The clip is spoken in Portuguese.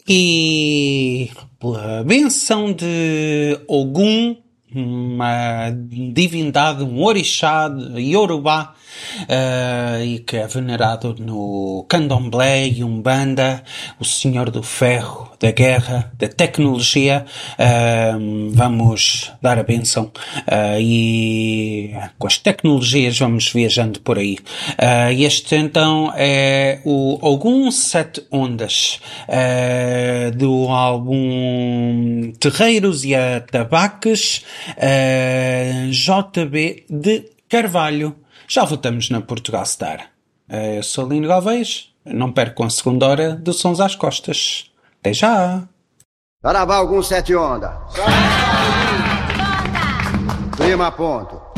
E pela benção de Ogum, uma divindade, um orixá de Yorubá, e que é venerado no Candomblé e Umbanda, o Senhor do Ferro, da Guerra, da Tecnologia. Vamos dar a bênção e com as tecnologias vamos viajando por aí. Este então é o Ogum Sete Ondas, do álbum Terreiros e Atabaques, JB de Carvalho. Já voltamos na Portugal Star. Eu sou Lino Galvez. Não percam a segunda hora do Sons às Costas. Até já! Saravá, algum sete onda. Prima ponto.